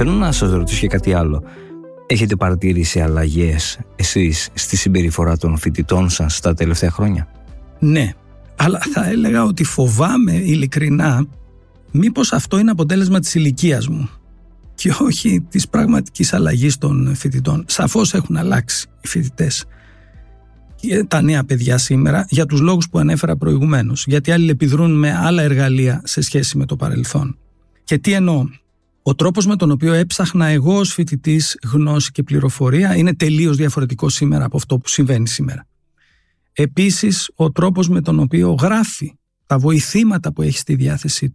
θέλω να σας ρωτήσω και κάτι άλλο. Έχετε παρατηρήσει αλλαγές εσείς στη συμπεριφορά των φοιτητών σας τα τελευταία χρόνια? Ναι, αλλά θα έλεγα ότι φοβάμαι ειλικρινά μήπως αυτό είναι αποτέλεσμα της ηλικίας μου και όχι της πραγματικής αλλαγής των φοιτητών. Σαφώς έχουν αλλάξει οι φοιτητές και τα νέα παιδιά σήμερα για τους λόγους που ανέφερα προηγουμένως, γιατί αλληλεπιδρούν με άλλα εργαλεία σε σχέση με το παρελθόν. Και τι εννοώ? Ο τρόπος με τον οποίο έψαχνα εγώ ως φοιτητής γνώση και πληροφορία είναι τελείως διαφορετικό σήμερα από αυτό που συμβαίνει σήμερα. Επίσης, ο τρόπος με τον οποίο γράφει, τα βοηθήματα που έχει στη διάθεσή